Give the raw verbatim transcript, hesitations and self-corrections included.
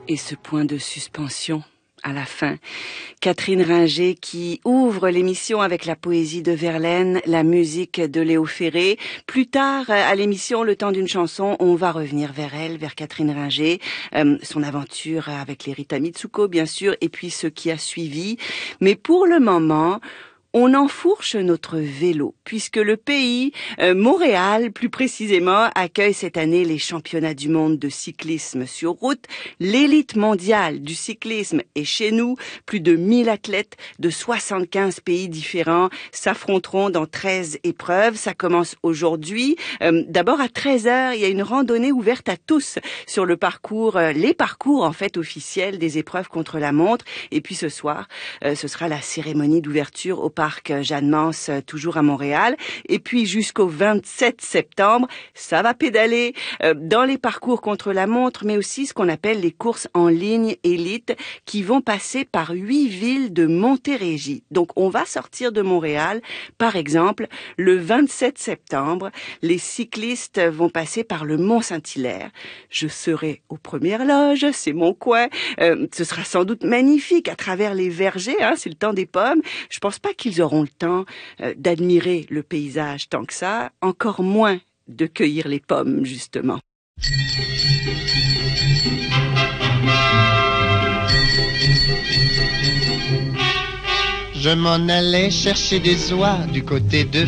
Et ce point de suspension à la fin. Catherine Ringer qui ouvre l'émission avec la poésie de Verlaine, la musique de Léo Ferré. Plus tard à l'émission Le Temps d'une chanson, on va revenir vers elle, vers Catherine Ringer, euh, son aventure avec les Rita Mitsuko bien sûr, et puis ce qui a suivi. Mais pour le moment, on enfourche notre vélo, puisque le pays, euh, Montréal plus précisément, accueille cette année les championnats du monde de cyclisme sur route. L'élite mondiale du cyclisme est chez nous. Plus de mille athlètes de soixante-quinze pays différents s'affronteront dans treize épreuves. Ça commence aujourd'hui. Euh, d'abord à treize heures, il y a une randonnée ouverte à tous sur le parcours, euh, les parcours en fait officiels des épreuves contre la montre. Et puis ce soir, euh, ce sera la cérémonie d'ouverture au parc Jeanne-Mance, toujours à Montréal. Et puis jusqu'au vingt-sept septembre, ça va pédaler euh, dans les parcours contre la montre, mais aussi ce qu'on appelle les courses en ligne élite qui vont passer par huit villes de Montérégie. Donc on va sortir de Montréal. Par exemple, le vingt-sept septembre, les cyclistes vont passer par le Mont-Saint-Hilaire. Je serai aux premières loges, c'est mon coin. Euh, ce sera sans doute magnifique à travers les vergers, hein, c'est le temps des pommes. Je pense pas qu'ils auront le temps euh, d'admirer le paysage tant que ça, encore moins de cueillir les pommes, justement. Je m'en allais chercher des oies du côté de